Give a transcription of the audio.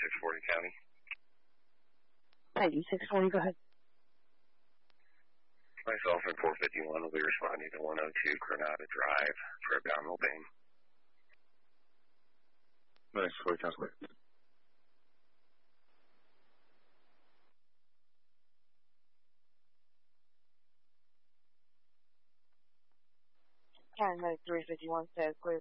640 County. Hi, 640, go ahead. Myself and 451 will be responding to 102 Granada Drive for abdominal pain. Nice, 40 County. County 351 says clear.